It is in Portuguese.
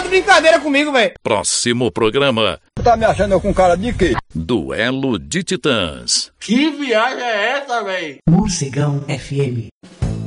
de brincadeira comigo, velho. Próximo programa. Tá me achando eu com cara de quê? Duelo de Titãs. Que viagem é essa, velho? Morcegão FM.